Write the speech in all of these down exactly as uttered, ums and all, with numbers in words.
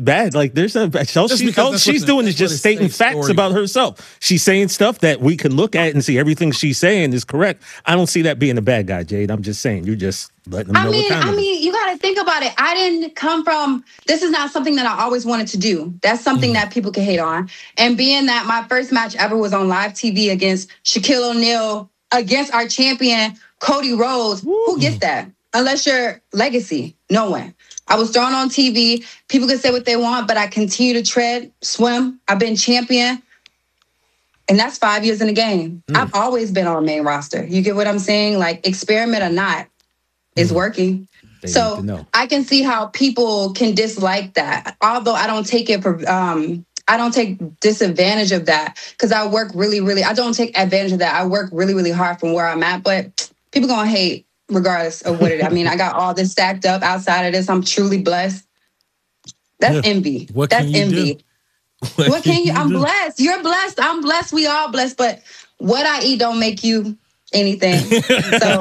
bad. Like there's a all, she, all she's doing is just stating facts about herself. She's saying stuff that we can look at and see everything she's saying is correct. I don't see that being a bad guy, Jade. I'm just saying you're just letting them know. I mean, what time I mean, you got to think about it. I didn't come from. This is not something that I always wanted to do. That's something mm. that people can hate on. And being that my first match ever was on live T V against Shaquille O'Neal against our champion Cody Rhodes, Woo. Who gets that? Unless you're legacy, no one. I was thrown on T V. People can say what they want, but I continue to tread, swim. I've been champion. And that's five years in the game. Mm. I've always been on main roster. You get what I'm saying? Like, experiment or not, it's mm. working. They so I can see how people can dislike that. Although I don't take it for, um, I don't take disadvantage of that because I work really, really, I don't take advantage of that. I work really, really hard from where I'm at, but people gonna hate regardless of what it is. I mean, I got all this stacked up outside of this. I'm truly blessed. That's yeah. envy. What That's can you envy. Do? What, what can you? I'm do? blessed. You're blessed. I'm blessed. We all blessed. But what I eat don't make you anything. So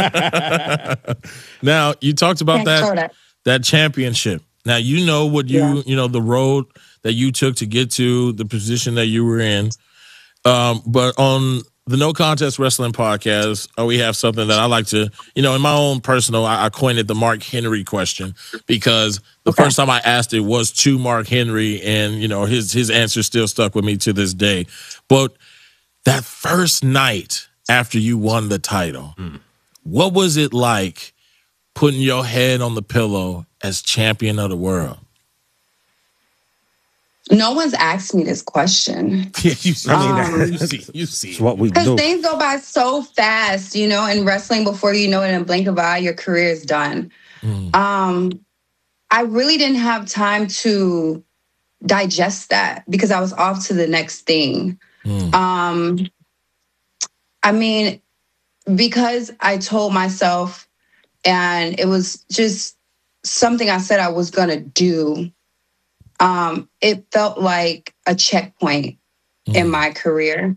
now you talked about that, that that championship. Now you know what you yeah. you know the road that you took to get to the position that you were in. Um, but on the No Contest Wrestling Podcast, uh, we have something that I like to, you know, in my own personal, I, I coined it the Mark Henry question because the okay. first time I asked it was to Mark Henry, and you know his his answer still stuck with me to this day. But that first night after you won the title, mm. what was it like putting your head on the pillow as champion of the world? No one's asked me this question. Yeah, you see, I mean, um, you see, you see. It's what we do. Because things go by so fast, you know, in wrestling, before you know it, in a blink of an eye, your career is done. Mm. Um, I really didn't have time to digest that because I was off to the next thing. Mm. Um, I mean, because I told myself, and it was just something I said I was going to do, um, it felt like a checkpoint mm. in my career.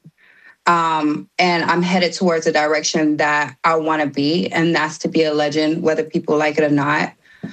Um, and I'm headed towards a direction that I want to be, and that's to be a legend, whether people like it or not.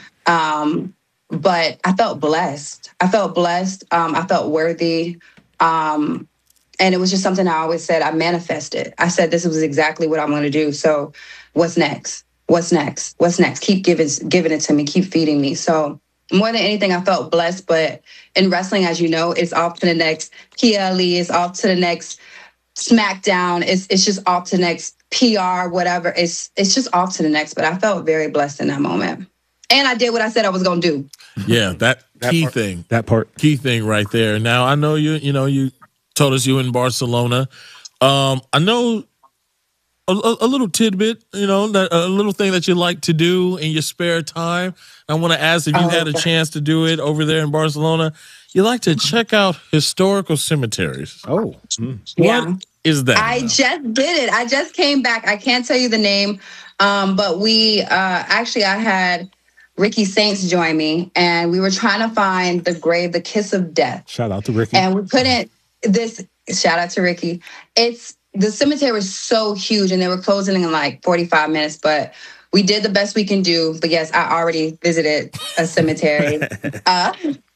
Um, but I felt blessed. I felt blessed. Um, I felt worthy. Um, and it was just something I always said, I manifested. I said, this was exactly what I'm going to do. So what's next? What's next? What's next? Keep giving, giving it to me. Keep feeding me. So more than anything, I felt blessed. But in wrestling, as you know, it's off to the next P L E. It's off to the next SmackDown. It's it's just off to the next P R, whatever. It's it's just off to the next. But I felt very blessed in that moment. And I did what I said I was going to do. Yeah, that, that key part, thing. That part. Key thing right there. Now, I know you, you know, you told us you in Barcelona. Um, I know a, a little tidbit, you know, that a little thing that you like to do in your spare time. I want to ask if you oh, had a chance to do it over there in Barcelona. You like to check out historical cemeteries. Oh. Mm. What yeah. is that? I now? just did it. I just came back. I can't tell you the name, um, but we uh, actually, I had Ricky Saints join me, and we were trying to find the grave, the kiss of death. Shout out to Ricky. And we couldn't, this, shout out to Ricky. It's, the cemetery was so huge, and they were closing in like forty-five minutes, but we did the best we can do. But yes, I already visited a cemetery. uh,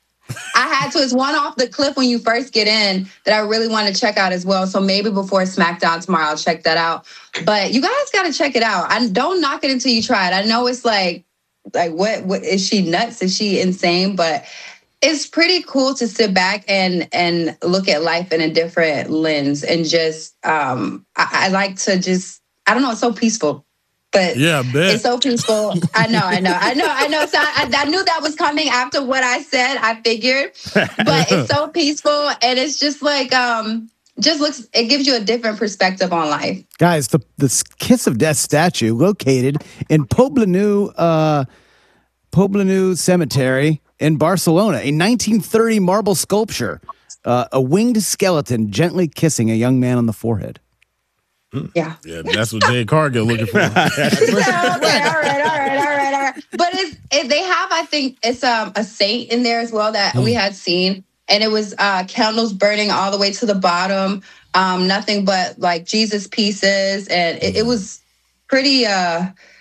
I had to. It's one off the cliff when you first get in that I really want to check out as well. So maybe before SmackDown tomorrow, I'll check that out. But you guys got to check it out. I don't knock it until you try it. I know it's like, like what, what is she nuts? Is she insane? But it's pretty cool to sit back and and look at life in a different lens and just um, I, I like to just I don't know. It's so peaceful. But yeah, it's so peaceful. I know, I know, I know, I know. So I, I knew that was coming after what I said. I figured, but it's so peaceful, and it's just like, um, just looks. It gives you a different perspective on life. Guys, the the Kiss of Death statue located in Poblenou, uh, Poblenou Cemetery in Barcelona, a nineteen thirty marble sculpture, uh, a winged skeleton gently kissing a young man on the forehead. Yeah. Yeah, that's what Jade Cargill looking for. Yeah, okay, all right, all right, all right, all right, all right. But it's, it, they have, I think, it's um, a saint in there as well that mm. we had seen. And it was uh, candles burning all the way to the bottom. Um, nothing but like Jesus pieces. And it, it was pretty, uh,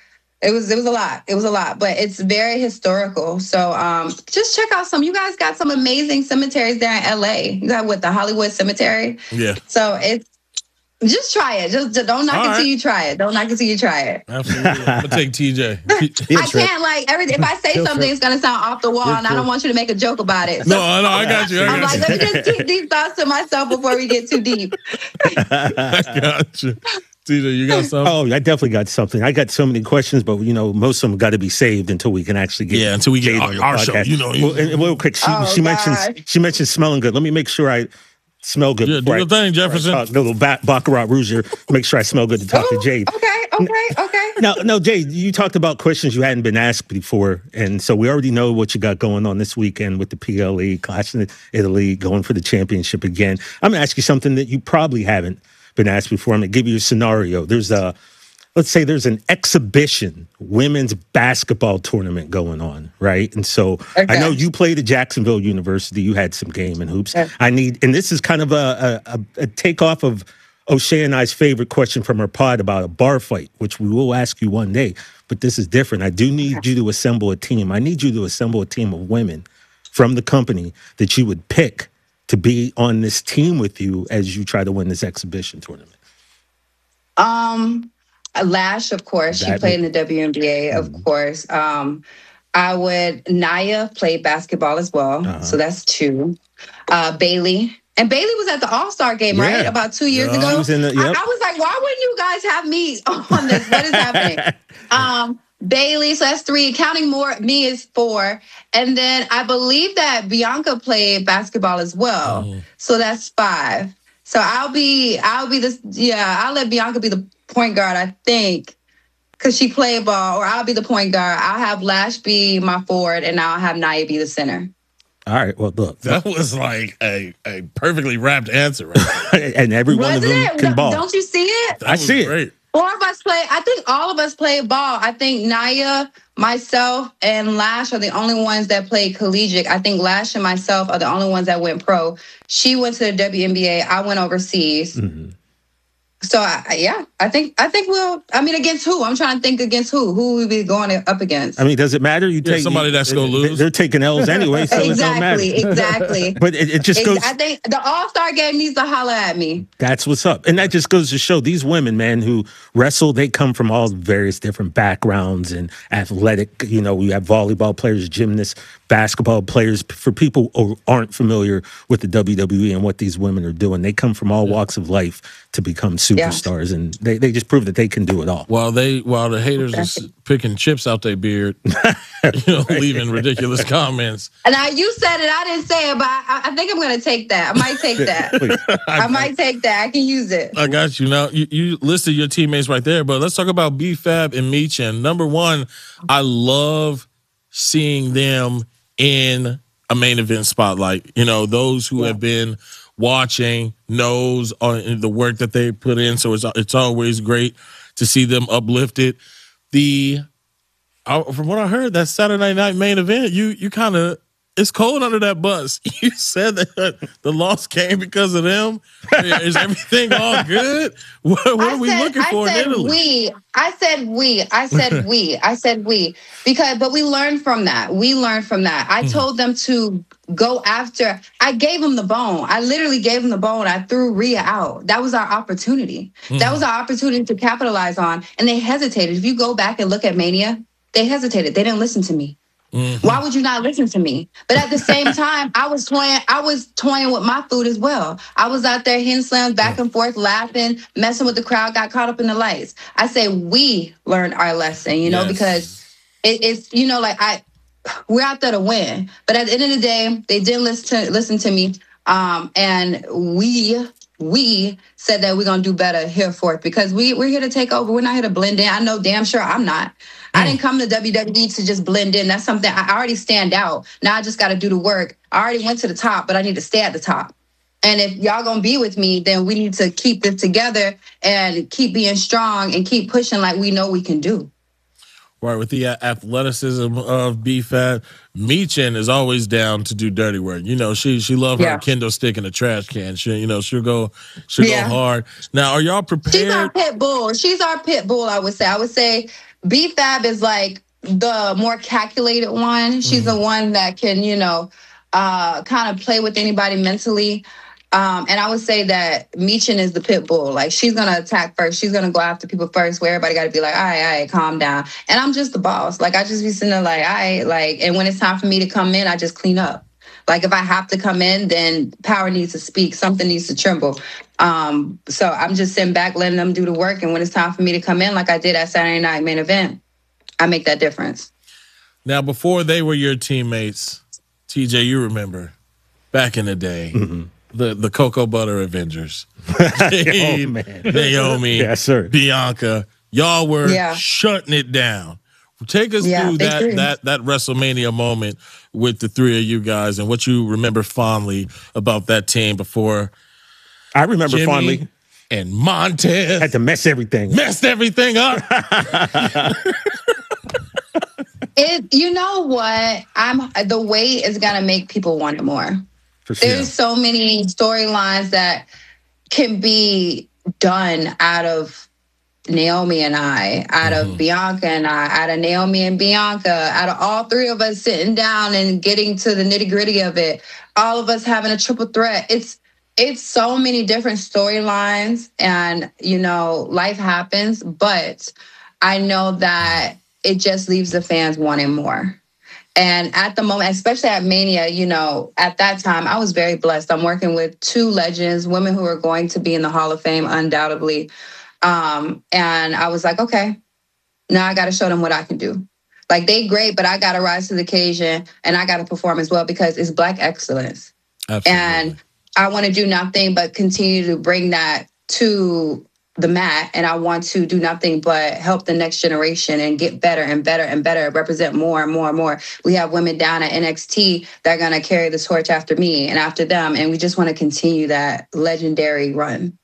It was it was a lot. It was a lot, but it's very historical. So um, just check out some. You guys got some amazing cemeteries there in L A. You got what, the Hollywood Cemetery? Yeah. So it's just try it. Just, just don't knock All it right. till you try it. Don't knock it till you try it. Absolutely. I'm gonna take T J. I can't like everything. If I say He'll something, trip. it's gonna sound off the wall, He'll and trip. I don't want you to make a joke about it. So, no, no, I got you. I I'm got like, you. let me just keep these thoughts to myself before we get too deep. I got you. T J, you got something? Oh, I definitely got something. I got so many questions, but you know, most of them got to be saved until we can actually get yeah, until we get our, our show. You know, you well, and real quick, she, oh, she mentions she mentioned smelling good. Let me make sure I smell good. Yeah, do the thing, Jefferson. A little ba- Baccarat Rouge here. Make sure I smell good to talk Ooh, to Jade. Okay, okay, okay. Now, no, Jade, you talked about questions you hadn't been asked before, and so we already know what you got going on this weekend with the P L E, Clash in Italy, going for the championship again. I'm gonna ask you something that you probably haven't been asked before. I'm gonna give you a scenario. There's a, let's say there's an exhibition women's basketball tournament going on, right? And so okay. I know you played at Jacksonville University. You had some game and hoops. Okay. I need, and this is kind of a, a, a takeoff of O'Shea and I's favorite question from her pod about a bar fight, which we will ask you one day, but this is different. I do need okay. you to assemble a team. I need you to assemble a team of women from the company that you would pick to be on this team with you as you try to win this exhibition tournament. Um, Lash, of course. That she played in the W N B A, of mm-hmm. course. Um, I would, Naya played basketball as well. Uh-huh. So that's two. Uh, Bailey. And Bailey was at the All-Star game, yeah. right? About two years yeah. ago. Was in the, yep. I, I was like, why wouldn't you guys have me on this? What is happening? um, Bailey, so that's three. Counting more, me is four. And then I believe that Bianca played basketball as well. Mm. So that's five. So I'll be, I'll be this, yeah, I'll let Bianca be the point guard, I think, because she played ball, or I'll be the point guard. I'll have Lash be my forward, and I'll have Naya be the center. All right, well, look. That was like a, a perfectly wrapped answer. Right? And every one Wasn't of them it? can ball. Don't you see it? That I see it. Great. Four of us play. I think all of us play ball. I think Naya, myself, and Lash are the only ones that played collegiate. I think Lash and myself are the only ones that went pro. She went to the W N B A. I went overseas. Mm-hmm. So I, yeah, I think I think we'll. I mean, against who? I'm trying to think against who. Who we be going up against? I mean, does it matter? You yeah, take somebody that's gonna lose. They're taking L's anyway, so exactly, it don't matter. Exactly. But it, it just goes. I think the All-Star game needs to holler at me. That's what's up, and that just goes to show these women, man, who wrestle. They come from all various different backgrounds and athletic. You know, we have volleyball players, gymnasts, basketball players. For people who aren't familiar with the W W E and what these women are doing, they come from all walks of life to become superstars, yeah. and they, they just prove that they can do it all. While they while the haters are picking chips out their beard, you know, leaving ridiculous comments. And I, you said it, I didn't say it, but I, I think I'm going to take that. I might take that. I might take that. I can use it. I got you. Now, you, you listed your teammates right there, but let's talk about B-Fab and Michin. Number one, I love seeing them in a main event spotlight. You know, those who yeah. have been watching knows on the work that they put in, so it's it's always great to see them uplifted. The I, from what I heard, that Saturday night main event, you you kind of it's cold under that bus. You said that the loss came because of them. Is everything all good? What, what are we said, looking for I said in Italy? We. I said we. I said we. I said we. Because, but we learned from that. We learned from that. I mm-hmm. told them to go after. I gave them the bone. I literally gave them the bone. I threw Rhea out. That was our opportunity. Mm-hmm. That was our opportunity to capitalize on. And they hesitated. If you go back and look at Mania, they hesitated. They didn't listen to me. Mm-hmm. Why would you not listen to me? But at the same time, I was toying. I was toying with my food as well. I was out there hitting slams back and forth, laughing, messing with the crowd. Got caught up in the lights. I say we learned our lesson, you know, yes. because it, it's you know like I we're out there to win. But at the end of the day, they didn't listen to, listen to me, um, and we. We said that we're going to do better here forth because we, we're here to take over. We're not here to blend in. I know damn sure I'm not. Mm. I didn't come to W W E to just blend in. That's something I already stand out. Now I just got to do the work. I already went to the top, but I need to stay at the top. And if y'all going to be with me, then we need to keep this together and keep being strong and keep pushing like we know we can do. Right, with the athleticism of B-Fab, Michin is always down to do dirty work. You know, she she love her yeah. kendo stick in a trash can. She, you know, she'll go she'll yeah. go hard. Now, are y'all prepared? She's our pit bull. She's our pit bull, I would say. I would say B-Fab is like the more calculated one. She's mm-hmm. the one that can, you know, uh, kind of play with anybody mentally. Um, and I would say that Michin is the pit bull. Like, she's going to attack first. She's going to go after people first, where everybody got to be like, all right, all right, calm down. And I'm just the boss. Like, I just be sitting there like, all right, like, and when it's time for me to come in, I just clean up. Like, if I have to come in, then power needs to speak. Something needs to tremble. Um, so I'm just sitting back, letting them do the work. And when it's time for me to come in, like I did at Saturday Night Main Event, I make that difference. Now, before they were your teammates, T J, you remember back in the day, mm-hmm. the, the Cocoa Butter Avengers. Oh, man. Naomi, yes, sir. Bianca, y'all were yeah. shutting it down. Take us yeah, through that, that that WrestleMania moment with the three of you guys and what you remember fondly about that team before. I remember Jimmy fondly. And Montez had to mess everything. Messed everything up. It, you know what? I'm the wait is gonna make people want it more. For sure. There's so many storylines that can be done out of Naomi and I, out mm-hmm. of Bianca and I, out of Naomi and Bianca, out of all three of us sitting down and getting to the nitty gritty of it. All of us having a triple threat. It's it's so many different storylines, and you know, life happens. But I know that it just leaves the fans wanting more. And at the moment, especially at Mania, you know, at that time, I was very blessed. I'm working with two legends, women who are going to be in the Hall of Fame, undoubtedly. Um, and I was like, okay, now I got to show them what I can do. Like, they great, but I got to rise to the occasion and I got to perform as well, because it's Black excellence. Absolutely. And I want to do nothing but continue to bring that to the mat. And I want to do nothing but help the next generation and get better and better and better, represent more and more and more. We have women down at N X T that are going to carry the torch after me and after them. And we just want to continue that legendary run.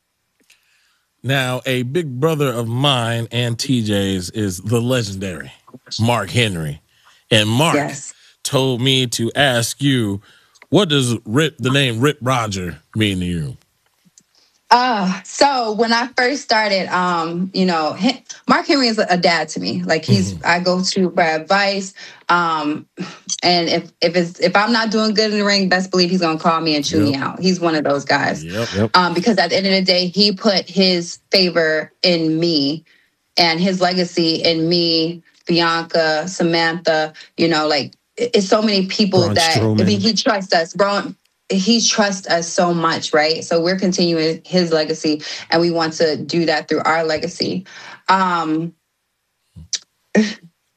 Now, a big brother of mine and T J's is the legendary Mark Henry. And Mark yes. told me to ask you, what does Rip, the name Rip Roger mean to you? Uh, so when I first started, um, you know, Mark Henry is a dad to me. Like, he's, mm-hmm. I go to for advice. Um, and if, if it's, if I'm not doing good in the ring, best believe he's going to call me and chew yep. me out. He's one of those guys. Yep, yep. Um, because at the end of the day, he put his favor in me and his legacy in me, Bianca, Samantha, you know, like, it's so many people Braun that, Strowman. I mean, he trusts us. Braun, he trusts us so much, right? So we're continuing his legacy, and we want to do that through our legacy. Um, I,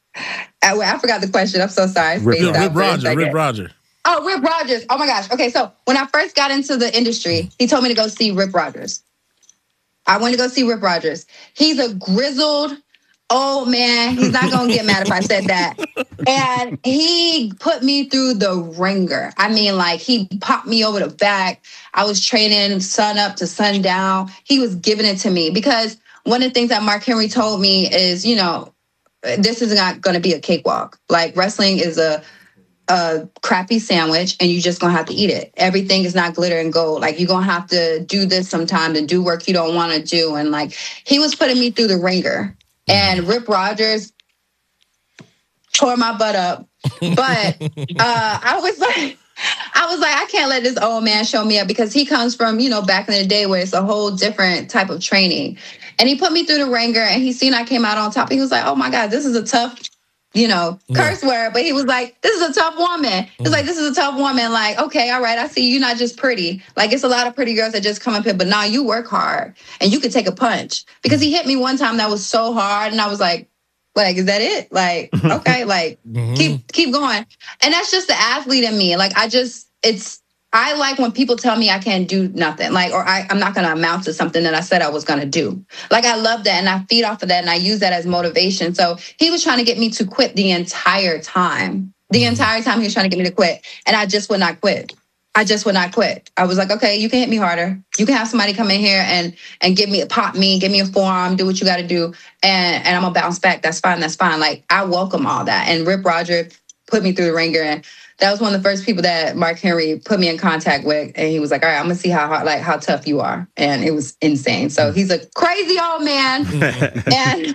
I forgot the question. I'm so sorry. Rip, no, Rip Roger. Rip Roger. Oh, Rip Rogers. Oh my gosh. Okay, so when I first got into the industry, he told me to go see Rip Rogers. I went to go see Rip Rogers. He's a grizzled old man. He's not going to get mad if I said that. And he put me through the ringer. I mean, like, he popped me over the back. I was training sun up to sundown. He was giving it to me, because one of the things that Mark Henry told me is, you know, this is not going to be a cakewalk. Like, wrestling is a a crappy sandwich, and you just gonna have to eat it. Everything is not glitter and gold. Like, you're gonna have to do this sometimes and do work you don't want to do. And like, he was putting me through the ringer. And Rip Rogers tore my butt up. But uh, I was like, I was like, I can't let this old man show me up, because he comes from, you know, back in the day where it's a whole different type of training. And he put me through the ringer, and he seen I came out on top. He was like, oh my God, this is a tough, you know, curse yeah. word. But he was like, this is a tough woman. He's mm. like, this is a tough woman. Like, okay, all right, I see you're not just pretty. Like, it's a lot of pretty girls that just come up here, but now you work hard and you could take a punch. Because he hit me one time that was so hard, and I was like, like, is that it? Like, okay, like, mm-hmm. keep keep going. And that's just the athlete in me. Like, I just, it's, I like when people tell me I can't do nothing, like, or I, I'm not going to amount to something that I said I was going to do. Like, I love that, and I feed off of that, and I use that as motivation. So he was trying to get me to quit the entire time. The entire time he was trying to get me to quit, and I just would not quit. I just would not quit. I was like, okay, you can hit me harder. You can have somebody come in here and and give me, pop me, give me a forearm, do what you got to do, and, and I'm going to bounce back. That's fine, that's fine. Like, I welcome all that. And Rip Roger put me through the ringer, and that was one of the first people that Mark Henry put me in contact with. And he was like, all right, I'm going to see how hard, like, how tough you are. And it was insane. So he's a crazy old man. And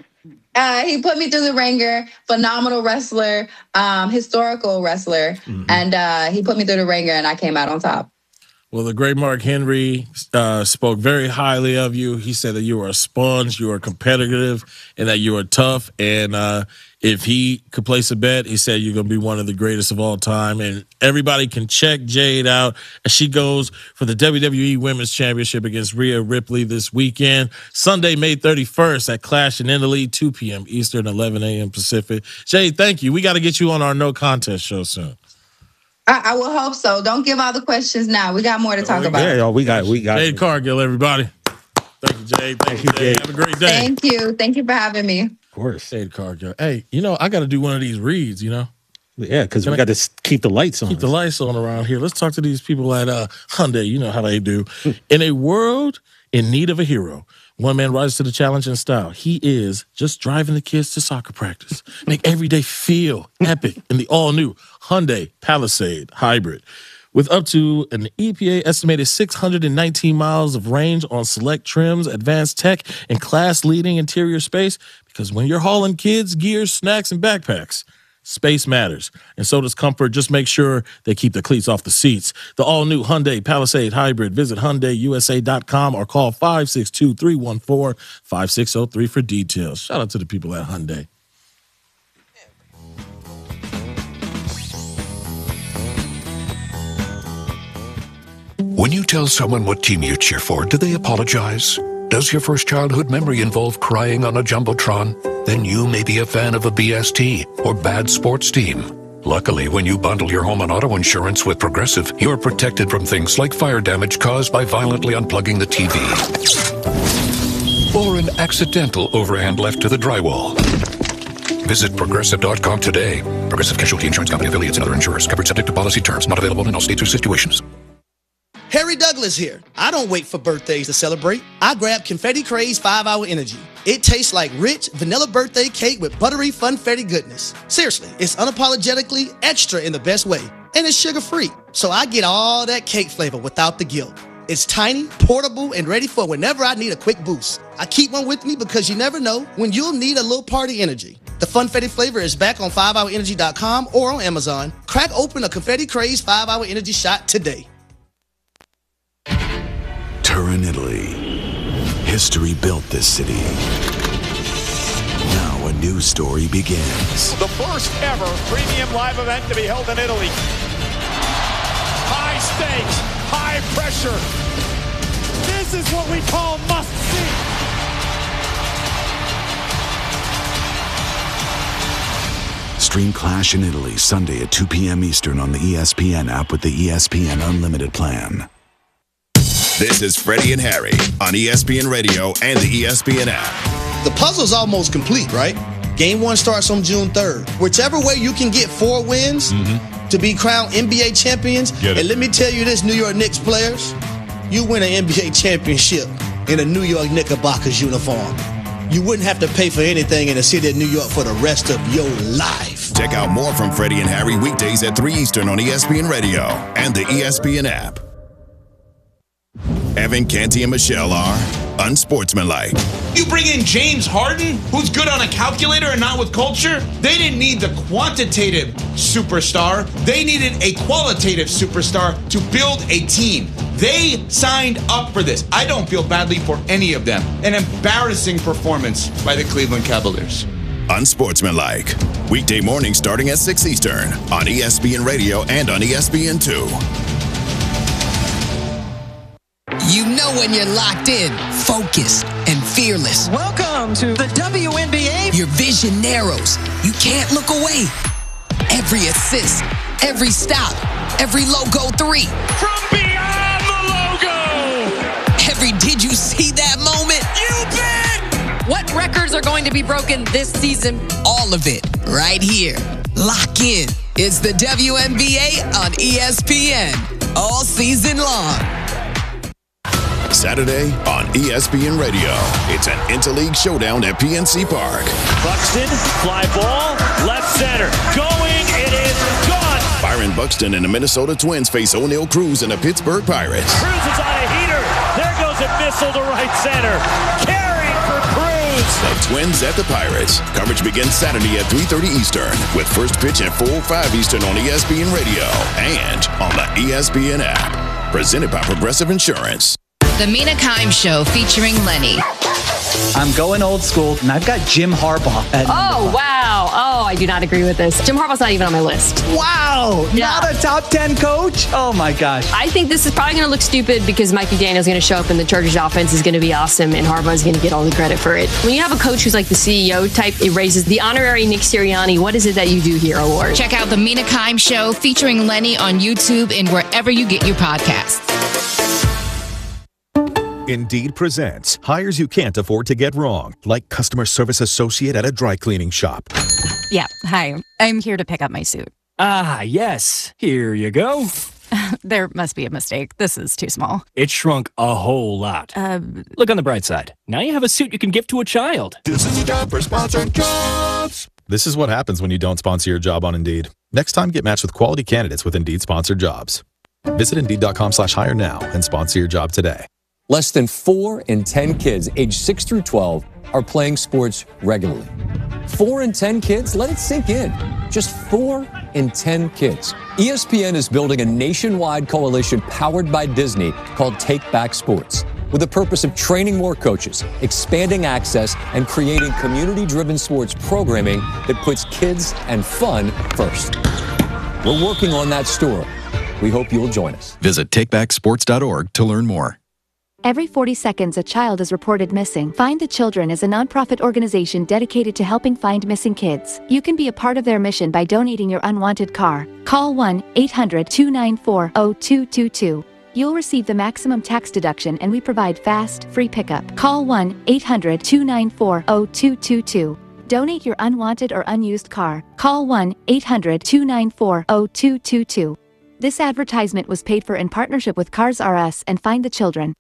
Uh, he put me through the ringer, phenomenal wrestler, um, historical wrestler. Mm-hmm. And uh, he put me through the ringer and I came out on top. Well, the great Mark Henry uh, spoke very highly of you. He said that you were a sponge, you were competitive, and that you were tough. And uh, if he could place a bet, he said you're going to be one of the greatest of all time. And everybody can check Jade out as she goes for the W W E Women's Championship against Rhea Ripley this weekend, Sunday, May thirty-first at Clash in Italy, two p.m. Eastern, eleven a.m. Pacific. Jade, thank you. We got to get you on our No Contest show soon. I, I will hope so. Don't give all the questions now. We got more to talk about. Yeah, we got, we got. Jade Cargill, everybody. Thank you, Jade. Thank, Thank you, Jade. Have a great day. Thank you. Thank you for having me. Of course. Jade Cargill. Hey, you know, I got to do one of these reads, you know? Yeah, because we got to keep the lights on. Keep the lights on around here. Let's talk to these people at uh, Hyundai. You know how they do. In a world in need of a hero, one man rises to the challenge in style. He is just driving the kids to soccer practice. Make every day feel epic in the all-new Hyundai Palisade Hybrid. With up to an E P A estimated six hundred nineteen miles of range on select trims, advanced tech, and class-leading interior space, because when you're hauling kids, gears, snacks, and backpacks, space matters, and so does comfort. Just make sure they keep the cleats off the seats. The all-new Hyundai Palisade Hybrid. Visit Hyundai U S A dot com or call five six two, three one four, five six zero three for details. Shout out to the people at Hyundai. When you tell someone what team you cheer for, do they apologize? Does your first childhood memory involve crying on a Jumbotron? Then you may be a fan of a B S T or bad sports team. Luckily, when you bundle your home and auto insurance with Progressive, you're protected from things like fire damage caused by violently unplugging the T V. Or an accidental overhand left to the drywall. Visit Progressive dot com today. Progressive Casualty Insurance Company, affiliates, and other insurers. Covered subject to policy terms. Not available in all states or situations. Harry Douglas here. I don't wait for birthdays to celebrate. I grab Confetti Craze five hour Energy. It tastes like rich vanilla birthday cake with buttery funfetti goodness. Seriously, it's unapologetically extra in the best way. And it's sugar-free, so I get all that cake flavor without the guilt. It's tiny, portable, and ready for whenever I need a quick boost. I keep one with me because you never know when you'll need a little party energy. The funfetti flavor is back on five hour energy dot com or on Amazon. Crack open a Confetti Craze five hour Energy shot today. Turin, Italy. History built this city. Now a new story begins. The first ever premium live event to be held in Italy. High stakes, high pressure. This is what we call must see. Stream Clash in Italy Sunday at two p.m. Eastern on the E S P N app with the E S P N Unlimited plan. This is Freddie and Harry on E S P N Radio and the E S P N app. The puzzle's almost complete, right? Game one starts on June third. Whichever way you can get four wins mm-hmm. to be crowned N B A champions, and let me tell you this, New York Knicks players, you win an N B A championship in a New York Knickerbockers uniform. You wouldn't have to pay for anything in the city of New York for the rest of your life. Check out more from Freddie and Harry weekdays at three Eastern on E S P N Radio and the E S P N app. Evan, Canty, and Michelle are unsportsmanlike. You bring in James Harden, who's good on a calculator and not with culture? They didn't need the quantitative superstar. They needed a qualitative superstar to build a team. They signed up for this. I don't feel badly for any of them. An embarrassing performance by the Cleveland Cavaliers. Unsportsmanlike. Weekday morning starting at six Eastern on E S P N Radio and on E S P N two. You know when you're locked in, focused, and fearless. Welcome to the W N B A. Your vision narrows. You can't look away. Every assist, every stop, every logo three. From beyond the logo. Every did you see that moment? You bet. What records are going to be broken this season? All of it right here. Lock in. It's the W N B A on E S P N all season long. Saturday on E S P N Radio. It's an interleague showdown at P N C Park. Buxton, fly ball, left center. Going, it is gone. Byron Buxton and the Minnesota Twins face O'Neal Cruz and the Pittsburgh Pirates. Cruz is on a heater. There goes a missile to right center. Carrying for Cruz. The Twins at the Pirates. Coverage begins Saturday at three thirty Eastern with first pitch at four oh five Eastern on E S P N Radio and on the E S P N app. Presented by Progressive Insurance. The Mina Kimes Show featuring Lenny. I'm going old school, and I've got Jim Harbaugh at Oh, wow. Oh, I do not agree with this. Jim Harbaugh's not even on my list. Wow. Yeah. Not a top ten coach? Oh, my gosh. I think this is probably going to look stupid because Mike McDaniel's going to show up and the Chargers offense is going to be awesome and Harbaugh's going to get all the credit for it. When you have a coach who's like the C E O type, it raises the honorary Nick Sirianni, what is it that you do here award. Check out The Mina Kimes Show featuring Lenny on YouTube and wherever you get your podcasts. Indeed presents hires you can't afford to get wrong, like customer service associate at a dry cleaning shop. Yeah, hi. I'm here to pick up my suit. Ah, yes. Here you go. There must be a mistake. This is too small. It shrunk a whole lot. Uh, Look on the bright side. Now you have a suit you can gift to a child. This is a job for sponsored jobs. This is what happens when you don't sponsor your job on Indeed. Next time, get matched with quality candidates with Indeed sponsored jobs. Visit Indeed.com slash hire now and sponsor your job today. Less than four in ten kids aged six through twelve are playing sports regularly. Four in ten kids? Let it sink in. Just four in ten kids. E S P N is building a nationwide coalition powered by Disney called Take Back Sports, with the purpose of training more coaches, expanding access, and creating community-driven sports programming that puts kids and fun first. We're working on that story. We hope you'll join us. Visit take back sports dot org to learn more. Every forty seconds, a child is reported missing. Find the Children is a nonprofit organization dedicated to helping find missing kids. You can be a part of their mission by donating your unwanted car. Call one eight hundred two nine four zero two two two. You'll receive the maximum tax deduction and we provide fast, free pickup. Call one eight hundred two nine four zero two two two. Donate your unwanted or unused car. Call one eight hundred two nine four zero two two two. This advertisement was paid for in partnership with Cars R Us and Find the Children.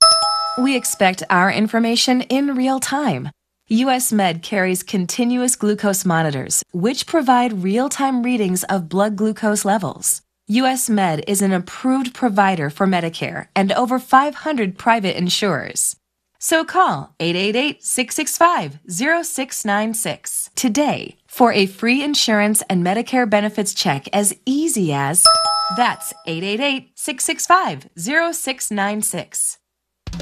We expect our information in real time. U S Med carries continuous glucose monitors, which provide real-time readings of blood glucose levels. U S Med is an approved provider for Medicare and over five hundred private insurers. So call eight eight eight, six six five, zero six nine six today for a free insurance and Medicare benefits check as easy as... That's eight eight eight, six six five, zero six nine six.